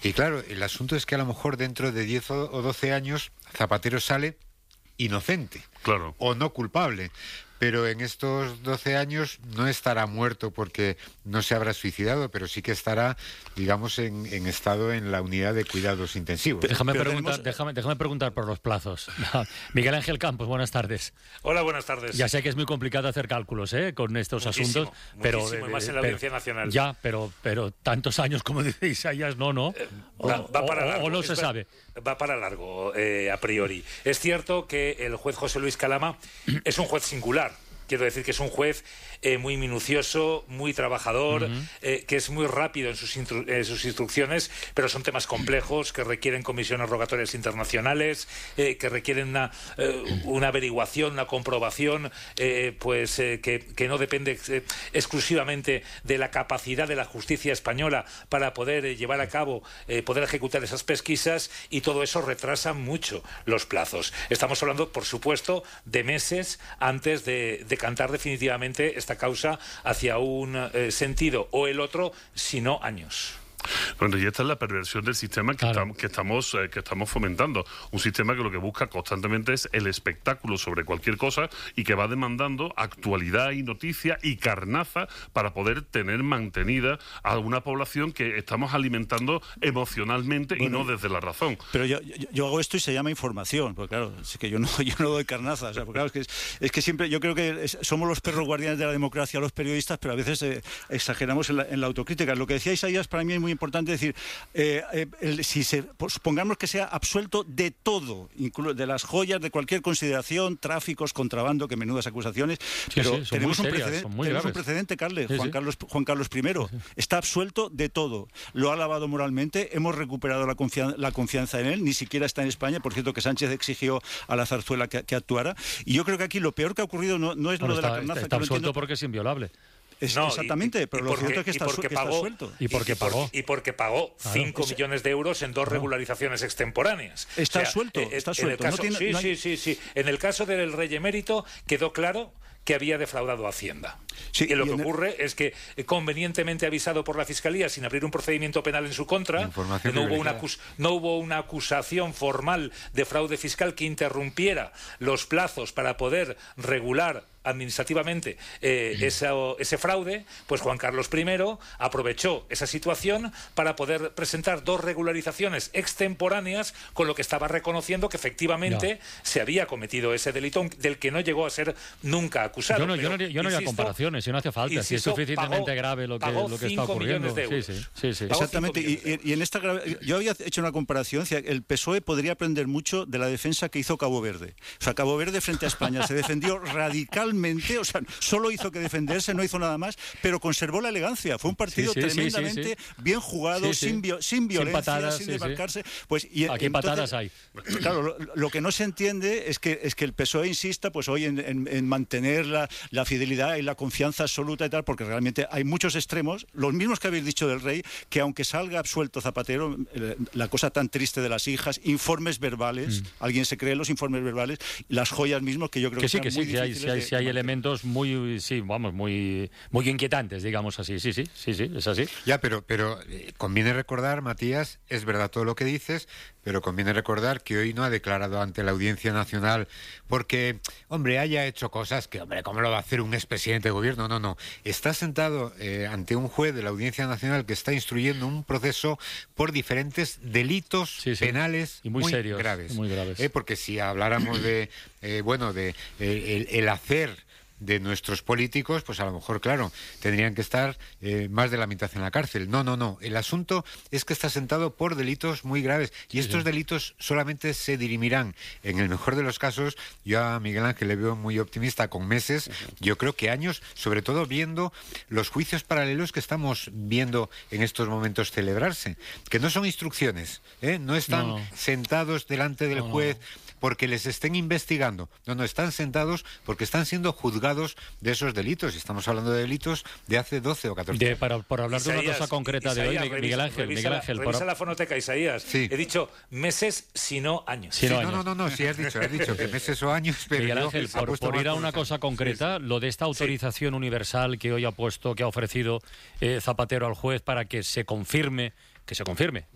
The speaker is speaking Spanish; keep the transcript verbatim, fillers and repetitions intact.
Y claro, el asunto es que a lo mejor dentro de diez o doce años Zapatero sale inocente, claro, o no culpable. Pero en estos doce años no estará muerto porque no se habrá suicidado, pero sí que estará, digamos, en, en estado en la unidad de cuidados intensivos. Déjame, pero preguntar, tenemos... déjame, déjame preguntar por los plazos. Miguel Ángel Campos, buenas tardes. Hola, buenas tardes. Ya sé que es muy complicado hacer cálculos ¿eh? con estos muchísimo, asuntos, pero muchísimo, y más en la pero, Audiencia Nacional. Ya, pero, pero tantos años como dice Isaías, no, ¿no? Eh, o, va, va para o, largo. o no se es, sabe. Va para largo, eh, a priori. Es cierto que el juez José Luis Calama es un juez singular. Quiero decir que es un juez eh, muy minucioso, muy trabajador, uh-huh. eh, que es muy rápido en sus, instru- en sus instrucciones, pero son temas complejos que requieren comisiones rogatorias internacionales, eh, que requieren una, eh, una averiguación, una comprobación, eh, pues eh, que, que no depende eh, exclusivamente de la capacidad de la justicia española para poder eh, llevar a cabo, eh, poder ejecutar esas pesquisas, y todo eso retrasa mucho los plazos. Estamos hablando, por supuesto, de meses antes de, de cantar definitivamente esta causa hacia un eh, sentido o el otro, sino años. Bueno, y esta es la perversión del sistema que, claro. estamos, que, estamos, eh, que estamos fomentando. Un sistema que lo que busca constantemente es el espectáculo sobre cualquier cosa y que va demandando actualidad y noticia y carnaza para poder tener mantenida a una población que estamos alimentando emocionalmente bueno, y no desde la razón. Pero yo, yo, yo hago esto y se llama información, porque claro, es que yo no, yo no doy carnaza. O sea, porque claro, es, que es, es que siempre, yo creo que es, somos los perros guardianes de la democracia, los periodistas, pero a veces eh, exageramos en la, en la autocrítica. Lo que decía Isaías para mí es muy importante decir, eh, eh, el, si se, pues, supongamos que sea absuelto de todo, incluso de las joyas, de cualquier consideración, tráficos, contrabando, que menudas acusaciones, sí, pero sí, tenemos, un, serias, precedente, tenemos un precedente, Carles, sí, Juan, sí. Carlos, Juan Carlos primero, sí, sí. está absuelto de todo, lo ha lavado moralmente, hemos recuperado la, confian- la confianza en él, ni siquiera está en España, por cierto que Sánchez exigió a la Zarzuela que, que actuara, y yo creo que aquí lo peor que ha ocurrido no, no es bueno, lo está, de la carnaza. Está, está absuelto porque es inviolable. Es, no, exactamente, y, pero y lo porque, cierto es que está, su, que pagó, está suelto. Y porque y, pagó. Y porque pagó cinco claro. millones de euros en dos claro. regularizaciones extemporáneas. Está o sea, suelto, eh, está en suelto. El caso, no tiene, sí, no hay... sí, sí, sí. En el caso del rey emérito quedó claro que había defraudado a Hacienda. Sí, y lo y que el... ocurre es que, convenientemente avisado por la Fiscalía, sin abrir un procedimiento penal en su contra, no hubo, una acus- no hubo una acusación formal de fraude fiscal que interrumpiera los plazos para poder regular administrativamente eh, ese, ese fraude, pues Juan Carlos primero aprovechó esa situación para poder presentar dos regularizaciones extemporáneas, con lo que estaba reconociendo que efectivamente no. se había cometido ese delito del que no llegó a ser nunca acusado. Yo no, pero, yo no, yo no insisto, haría comparaciones, si no hace falta, insisto, si es suficientemente pagó, grave lo que, lo que está ocurriendo. De euros. Sí, sí, sí, sí. Exactamente, y, y en esta yo había hecho una comparación, el P S O E podría aprender mucho de la defensa que hizo Cabo Verde. O sea, Cabo Verde frente a España se defendió radicalmente, o sea, solo hizo que defenderse, no hizo nada más, pero conservó la elegancia. Fue un partido sí, sí, tremendamente sí, sí, sí. bien jugado, sí, sí. Sin, vi- sin violencia, sin, patadas, sin desbarcarse. Sí, sí. Pues, y, Aquí entonces, patadas hay. Claro, lo, lo que no se entiende es que, es que el P S O E insista pues hoy en, en, en mantener la, la fidelidad y la confianza absoluta y tal, porque realmente hay muchos extremos, los mismos que habéis dicho del rey, que aunque salga absuelto Zapatero, la cosa tan triste de las hijas, informes verbales, mm. alguien se cree los informes verbales, las joyas mismos que yo creo que, que sí, que muy sí, que hay, si hay, si hay elementos muy, sí, vamos, muy, muy inquietantes, digamos así, sí, sí, sí, sí, es así. Ya, pero, pero eh, conviene recordar, Matías, es verdad todo lo que dices, pero conviene recordar que hoy no ha declarado ante la Audiencia Nacional porque, hombre, haya hecho cosas que, hombre, ¿cómo lo va a hacer un expresidente de gobierno? No, no, está sentado eh, ante un juez de la Audiencia Nacional que está instruyendo un proceso por diferentes delitos sí, sí. penales y muy, muy serios, graves. Muy graves. Eh, porque si habláramos de, eh, bueno, de eh, el, el hacer de nuestros políticos, pues a lo mejor, claro, tendrían que estar eh, más de la mitad en la cárcel. No, no, no. El asunto es que está sentado por delitos muy graves y estos sí, sí. delitos solamente se dirimirán, en el mejor de los casos, yo a Miguel Ángel le veo muy optimista, con meses, yo creo que años, sobre todo viendo los juicios paralelos que estamos viendo en estos momentos celebrarse, que no son instrucciones, ¿eh? no están no. sentados delante del no, juez no. porque les estén investigando, no, no, están sentados porque están siendo juzgados de esos delitos, y estamos hablando de delitos de hace doce o catorce de, años. Para, por hablar Isaías, de una cosa concreta Isaías, de hoy, Miguel revisa, Ángel, revisa, Miguel Ángel. Revisa por... la fonoteca, Isaías. Sí. He dicho meses, sino años. Sí, Sí, no, años. no, no, no, sí has dicho, has dicho que meses o años, pero Miguel yo, Ángel, por, por ir a una cosa concreta, sí, sí. lo de esta autorización sí. universal que hoy ha puesto, que ha ofrecido eh, Zapatero al juez para que se confirme, que se confirme